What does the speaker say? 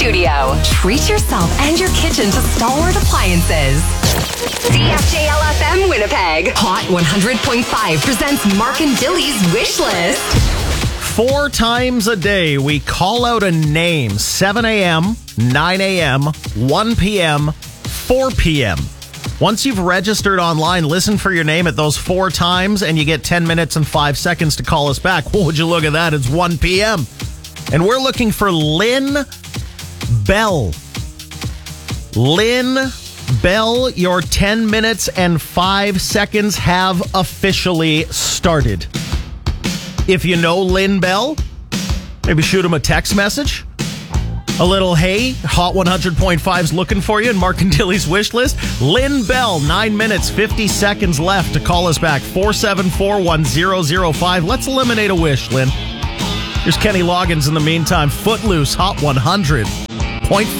studio. Treat yourself and your kitchen to Stalwart Appliances. CFJLFM Winnipeg. Hot 100.5 presents Mark and Dilly's Wish List. 4 times a day, we call out a name. 7 a.m., 9 a.m., 1 p.m., 4 p.m. Once you've registered online, listen for your name at those 4 times, and you get 10 minutes and 5 seconds to call us back. Oh, would you look at that? It's 1 p.m. And we're looking for Lynn Bell. Lynn Bell, your 10 minutes and 5 seconds have officially started. If you know Lynn Bell, maybe shoot him a text message. A little, hey, Hot 100.5's looking for you in Mark and Dilly's wish list. Lynn Bell, 9 minutes, 50 seconds left to call us back. 474-1005. Let's eliminate a wish, Lynn. Here's Kenny Loggins in the meantime. Footloose, Hot 100.5.